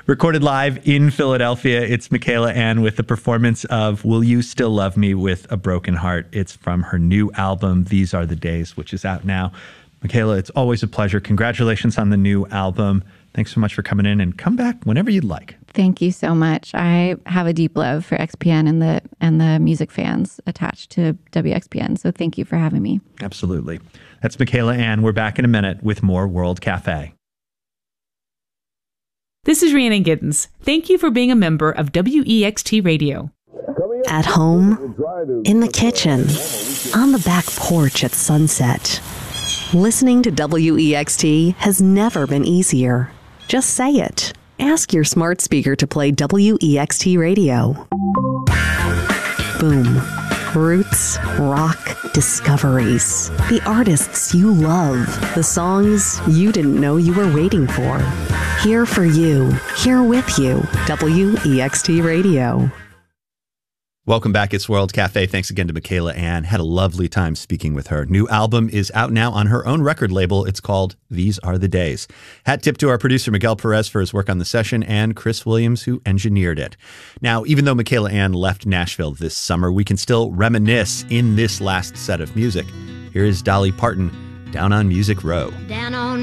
Recorded live in Philadelphia, it's Michaela Anne with the performance of Will You Still Love Me with a Broken Heart. It's from her new album, These Are the Days, which is out now. Michaela, it's always a pleasure. Congratulations on the new album. Thanks so much for coming in, and come back whenever you'd like. Thank you so much. I have a deep love for XPN and the music fans attached to WXPN. So thank you for having me. Absolutely. That's Michaela Anne. We're back in a minute with more World Cafe. This is Rhiannon Giddens. Thank you for being a member of WEXT Radio. At home, in the kitchen, on the back porch at sunset. Listening to WEXT has never been easier. Just say it. Ask your smart speaker to play WEXT Radio. Boom. Roots, rock, discoveries. The artists you love. The songs you didn't know you were waiting for. Here for you. Here with you. WEXT Radio. Welcome back. It's World Cafe. Thanks again to Michaela Anne. Had a lovely time speaking with her. New album is out now on her own record label. It's called These Are the Days. Hat tip to our producer, Miguel Perez, for his work on the session, and Chris Williams, who engineered it. Now, even though Michaela Anne left Nashville this summer, we can still reminisce in this last set of music. Here is Dolly Parton, Down on Music Row. Down on